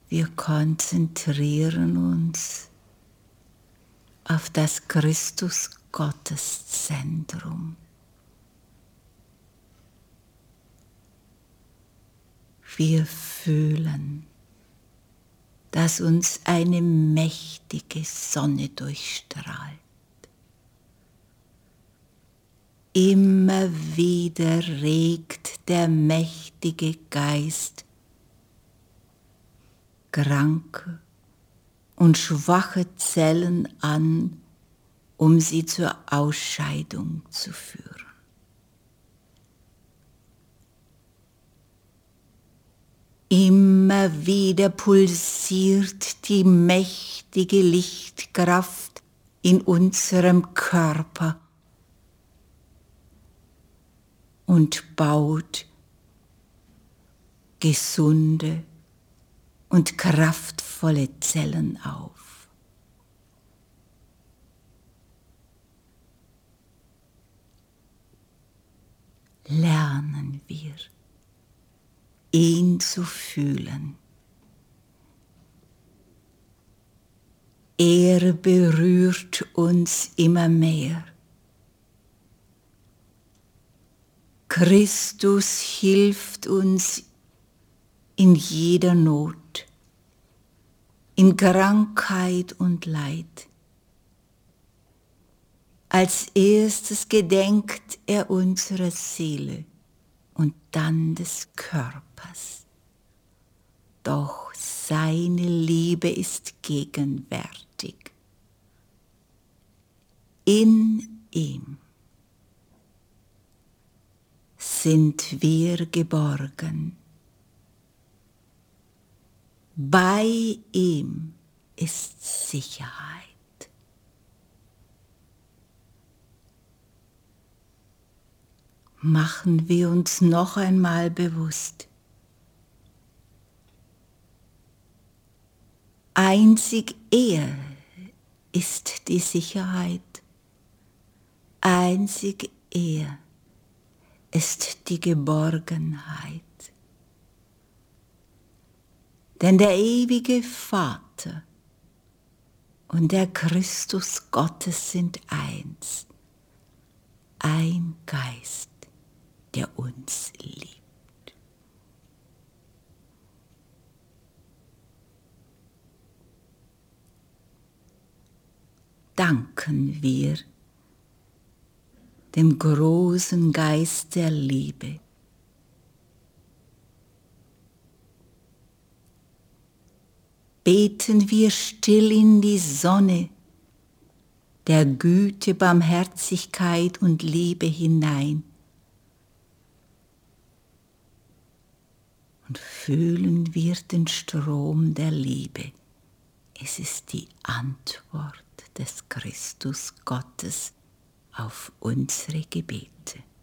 Wir konzentrieren uns auf das Christus-Gottes-Zentrum. Wir fühlen, dass uns eine mächtige Sonne durchstrahlt. Immer wieder regt der mächtige Geist kranke und schwache Zellen an, um sie zur Ausscheidung zu führen. Immer wieder pulsiert die mächtige Lichtkraft in unserem Körper und baut gesunde und kraftvolle Zellen auf. Lernen wir, ihn zu fühlen. Er berührt uns immer mehr. Christus hilft uns in jeder Not, in Krankheit und Leid. Als erstes gedenkt er unserer Seele und dann des Körpers. Doch seine Liebe ist gegenwärtig. In ihm sind wir geborgen. Bei ihm ist Sicherheit. Machen wir uns noch einmal bewusst, einzig er ist die Sicherheit, einzig er ist die Geborgenheit. Denn der ewige Vater und der Christus Gottes sind eins, ein Geist, der uns liebt. Danken wir dem großen Geist der Liebe. Beten wir still in die Sonne der Güte, Barmherzigkeit und Liebe hinein und fühlen wir den Strom der Liebe. Es ist die Antwort des Christus Gottes auf unsere Gebete.